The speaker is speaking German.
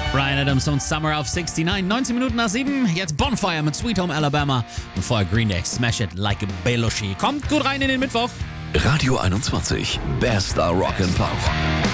Bryan Adams und Summer of 69, 19 Minuten nach 7. Jetzt Bonfire mit Sweet Home Alabama und vorher Green Day, Smash It Like a Belushi. Kommt gut rein in den Mittwoch. Radio 21, bester Rock and Pop.